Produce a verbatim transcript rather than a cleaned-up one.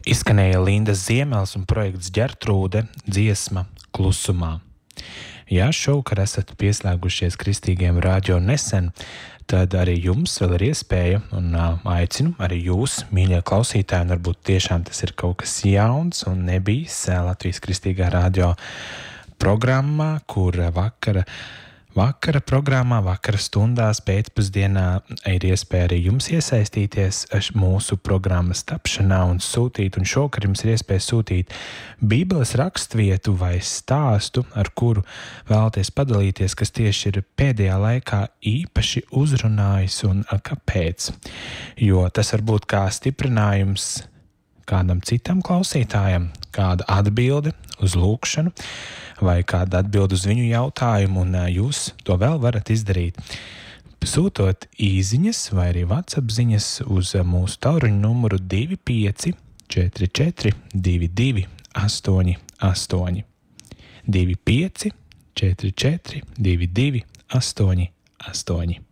Izskanēja Lindas Ziemels un projekts Ģertrūde dziesma Klusumā. Ja šovakar esat pieslēgušies kristīgiem radio nesen, tad arī jums vēl ir iespēja un uh, aicinu arī jūs, mīļie klausītāji, un varbūt tiešām tas ir kaut kas jauns un nebijis Latvijas kristīgā radio programmā, kur vakara Vakara programmā, vakara stundās, pēcpusdienā ir iespēja arī jums iesaistīties mūsu programmas tapšanā un sūtīt, un šokar jums ir iespēja sūtīt Bībeles rakstvietu vai stāstu, ar kuru vēlaties padalīties, kas tieši ir pēdējā laikā īpaši uzrunājis un kāpēc. Jo tas var būt kā stiprinājums kādam citam klausītājam, kāda atbilde uz lūkšanu vai kāda atbilde uz viņu jautājumu, un jūs to vēl varat izdarīt, sūtot īziņas vai arī WhatsApp ziņas uz mūsu tālruņa numuru divi pieci četri četri divi divi astoņi astoņi. divi pieci četri četri divi divi astoņi astoņi.